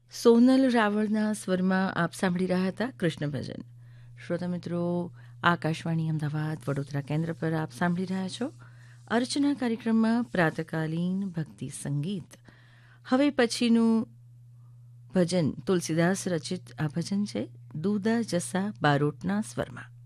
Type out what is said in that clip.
સોનલ રાવળના સ્વરમાં આપ સાંભળી રહ્યા હતા કૃષ્ણ ભજન. શ્રોતા મિત્રો, આકાશવાણી અમદાવાદ વડોદરા કેન્દ્ર પર આપ સાંભળી રહ્યા છો અર્ચના કાર્યક્રમમાં પ્રાતકાલીન ભક્તિ સંગીત. હવે પછીનું ભજન તુલસીદાસ રચિત આ ભજન છે દૂધા જસા બારોટના સ્વરમાં.